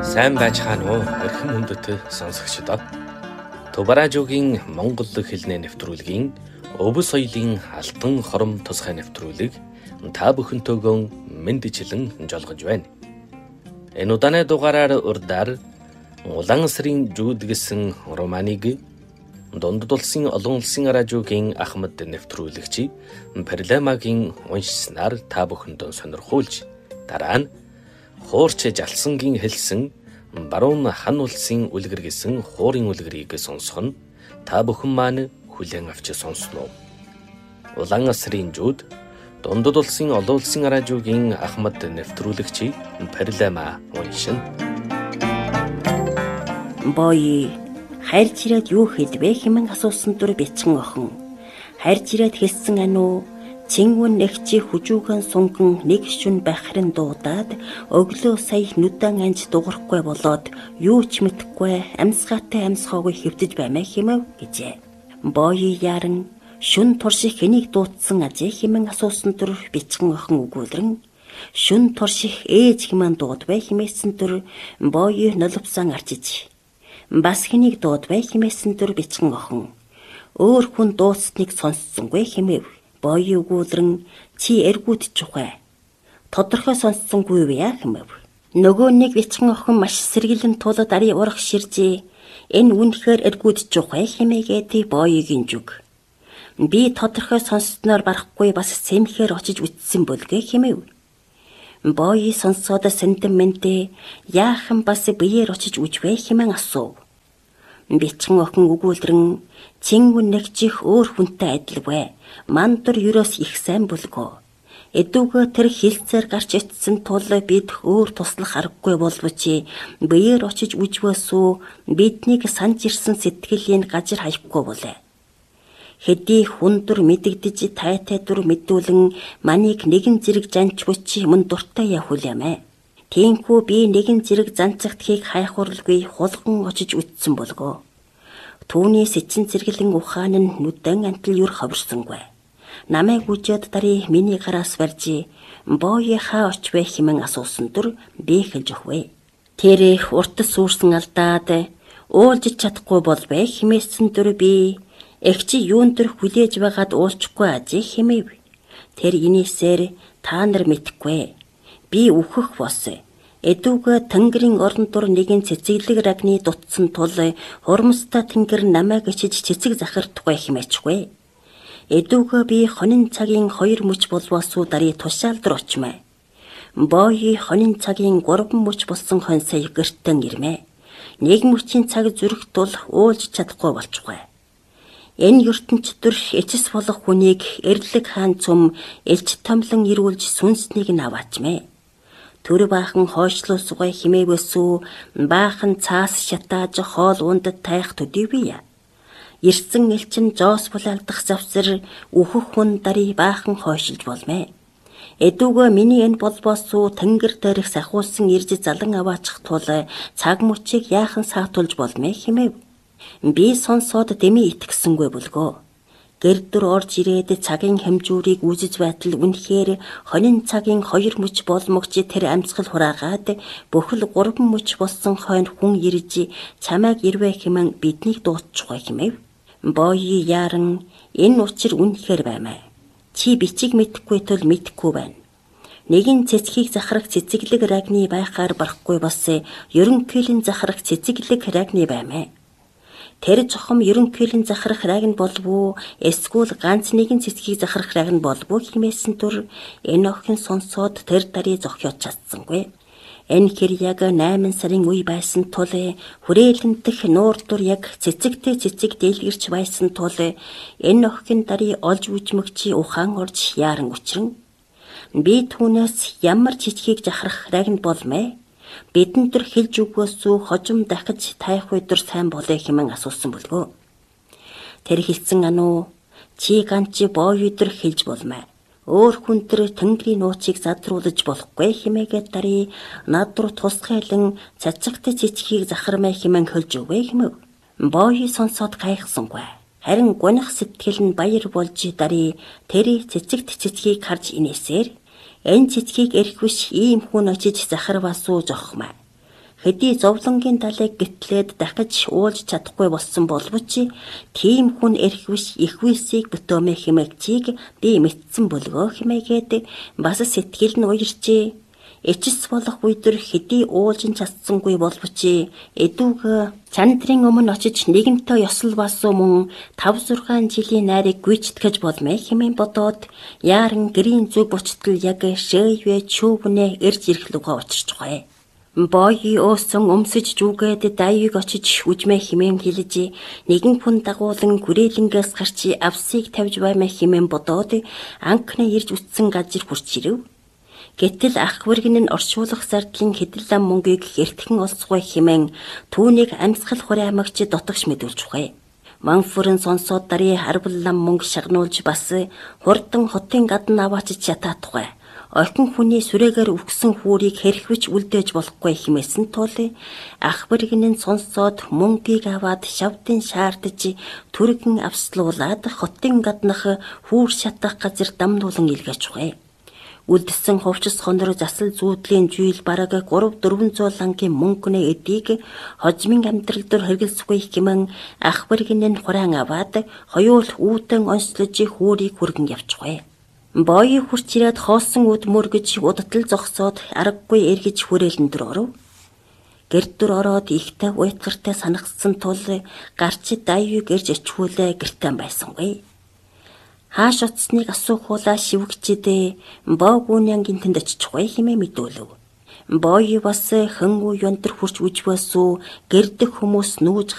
Сайн байцгаана уу? Эрхэм хүндэт сонсогчдоо. Тубаражуугийн Монгол хэлний нэвтрүүлгийн Өвөс соёлын алтан хором тусгай нэвтрүүлэг та бүхэнтэйгөө мэндичлэн жолгож байна. Энэ удааны дугаараар урдаар Улаан сарын жууд гэсэн романыг Дундад улсын олон улсын радиогийн Ахмад нэвтрүүлэгч Парламагийн уншснаар та бүхэндээ сонирхуулж, дараа нь Хуурч Жалсангийн хэлсэн Баруун хан улсын үлгэр гэсэн хуурын үлгэрийг сонсох нь та бүхэн маань хүлээн авч сонсноо. Улаан сарын жууд Дундад улсын олон улсын радиогийн Ахмад нэвтрүүлэгч Парлама уншин. Боёо хайрж ирээд юу хэлвэ хэмээн асуусан түр бяцхан охин. Хайрж ирээд хэлсэн ануу Цингүн нэгчи хүжүүгэн сунган нэг шүн бахрын дуудаад өглөө сая нүдэн анж дуурахгүй болоод юу ч мэдэхгүй амьсгаатай амьсгаагүй хэвдэж баймаа хэмэв гэжээ. Боёо яран шүн турших хэнийг дуудсан ажээ хэмээн асуусан түр бяцхан охин өгүүлрэн шүн турших ээж хэмээн дуудвэ хэмээсэн түр боёо нулимсан арчиж бас хэнийг дуудвэ хэмээсэн түр бяцхан охин өөр хүн дууцсныг сонссонгүй хэмэв. Боёо өгүүлрэн чи эргүүд чухай. Тодорхой сонссонгүй вэ хэмэв. Нөгөө нэг бяцхан охин маш сэргэлэн тулад ари урах ширжээ. Энэ үнэхээр эргүүд чухай хэмээгээд боёогийн зүг. Би тодорхой сонссноор барахгүй бас сэмхээр очиж үтсэн болгээ хэмэв. Боёо сонсоод сентиментээ яахан бас биеэр очиж үжвэ хэмээн асуув. Бяцхан охин өгүүлрэн Цингүн нэгчих өөр хүнтэй адилвэ. Мандур юроос их сайн булгоо. Эдүгэ тэр хилцээр гарч ицсэн тул бид өөр туслах аргагүй боловч биеэр очиж үжвэсүү биднийг санж ирсэн сэтгэлийн газар хаяхгүй болоо. Хэдий хүндүр мэдэгдэж тайтай дүр мэдүүлэн манийг нэгэн зэрэг жанчвч мөн дуртай явуулямэ. Тиймхүү би нэгэн зэрэг занцагдхийг хайхурлгүй хулган очиж үтсэн болгоо. Түүний сэчин зэрэглэн ухаан нь нүдэн антал юр ховирсонгүй. Намайг үжээд дари миний гараас барьж боёо хаа очвэ хэмээн асуусан түр би хэлж өгвэ. Тэр урт сүрсэн алдаад уулж чадахгүй болвэ хэмээсэн түр би эгчи юун төр хүлээж байгаад уулчихгүй ажээ хэмэв. Тэр инээсээр та нар мэдхгүй. Би үхэх бос. Эдүгэ тэнгэрийн орон дур нэгэн цэцэглэг рагны дутсан тул хурамстай тэнгэр намайг ичиж цэцэг захирдахгүй хэмээчгүй. Эдүгэ би хонин цагийн 2 мөч болвосуу дари тушаалдар очмаа. Боёо хонин цагийн 3 мөч болсон хонсоо гэртэн ирмээ. 1 мөчийн цаг зүрх тул уулж чадахгүй болчихгүй. Энэ ертөнцийн төр эцэс болох хүнийг эрлэг хаан цум элч томлон ирүүлж сүнснийг нь аваачмээ. Төр баахан хойшлуусгай химээвэсүү баахан цаас шатааж хоол ундад тайх төдийвья. Ирсэн элчин жоос булаалдах завсар үхэх хүн дари баахан хойшилж болмээ. Эдүгэ миний энэ болбоосуу тэнгэр дээрх сахуулсан ирж залан аваачих тул цаг мөчийг яахан саатулж болмээ хэмэв. Би сонсоод дэми итгэсэнгүй болгоо. Гэрдүр орж ирээд цагийн хэмжүүрийг үзэж байтал үнэхээр хонин цагийн 2 мөч болмогч тэр амьсгал хураагаад бүхэл 3 мөч болсон хойно хүн ирж чамайг ирвэ хэмээн биднийг дуутчихгүй хэмэв. Боёо яран энэ учир үнэхээр баймаа. Чи бичиг мэдэхгүй тул мэдэхгүй байна. Нэгэн цэцгийг захарах цэцэглэг рагны байхаар барахгүй бас ерөнхийлөн захарах цэцэглэг рагны баймаа. Тэр зохом ерөнхийлөн захарах раг нь болвоо эсвэл ганц нэгэн цэцгийг захарах раг нь болвоо хэмээсэн түр энэ охин сонсоод тэр дари зохиод чадсангүй. Энэ хэр яг 8 сарын үе байсан тул хүрээлэнтэх нуур дур яг цэцэгтэй цэцэг дэлгэрч байсан тул энэ охин дари олж үжмөгчи ухаан орж яран учран би түүнээс ямар жижигийг захарах раг нь болмээ. Бидэн төр хэлж өгөөсөө хожим дахиж тайх өдөр сайн болоо хэмээн асуусан болгоо. Тэр хэлсэн ануу чи ганчи боёо өдөр хэлж болмаа. Өөр хүн төр тэнгэрийн нуучийг задруулж болохгүй хэмээгээд дари над руу тусгайлан цацагтай цэцгийг захармай хэмээн хөлж өгвэ хэмэв. Боёо сонсоод гайхсангүй. Харин гунах сэтгэл нь баяр болж дари тэр цэцэгт цэцгийг харж инээсээр энэ цэцгийг эрх биш ийм хүн очиж захарвасуу зохмаа. Хэдий зовлонгийн далайг гэтлээд дахиж уулж чадахгүй болсон боловч тийм хүн эрхвиш ихвэлсийг бүтөмэ хэмээгчийг би мэдсэн бөлгөө хэмээгээд бас сэтгэл нь уярчээ. Эчс болох үедэр хэдий уулжин чадсангүй боловч эдүүг чандрын өмнө очиж нэгэнтээ ёслолвасуу мөн 5-6 жилийн найрыг гүйцэтгэж болмэ хэмээн бодоод яаран гэрийн зүг бочтол яг шэйвэ чүүвнэ ирж ирэх луга учирч байгаа. Боёи өөсөн өмсөж жүгээд дайвыг очиж үжмэ хэмээн хэлж нэгэн хүн дагуулan хүрээлэнгээс гарч авсыг тавьж баймэ хэмээн бодоод анхны ирж үтсэн газар хурч ирэв. Гэтэл ах вэргэн нь оршуулах зардлын хэдэн лам мөнгийг эртхэн олцгоё хэмээн түүнийг амьсгал хураамагч дотогш мэдүүлж байгаа. Манфурын сонсоод дарья харвал лам мөнгө шагнуулж бас хурдан хотын гадна аваач чатаатгүй. Охин хүний сүрээгээр үхсэн хүүрийг хэрхвэж үлдээж болохгүй хэмээсэн тул ах вэргэн нь сонсоод мөнгийг аваад шавдын шаардж түргэн авслуулаад хотын гаднах хүүр шатах газар дамнуулан илгээж байгаа. Үлдсэн хувцас хонор засал зүүдлийн жийл бараг 300-400 лангийн мөнгөний эдийг хожмын амьдрал дээр хэрэгэлсгүй хэмээн ах вэргэн нь хураан аваад хоёул үүдэн онцлож хүүрийг хүргэн явчихвэ. Боёо хурч ирээд хоосон үд мөргөж удтал зогсоод аргагүй эргэж хүрээлэн дөр оров. Гэрд дөр ороод ихтэй уйтгартай санагцсан тул гарч дайвыг ирж ичхүүлээ гэртэн байсангүй. Хааш утсныг асуухуулаа шивгчдээ боогуунянгийн тэнд очихгүй хэмээн мэдүүлв. Боёо бас хэн үе өнтер хурч үжвэсүү гэрдэх хүмүүс нүүж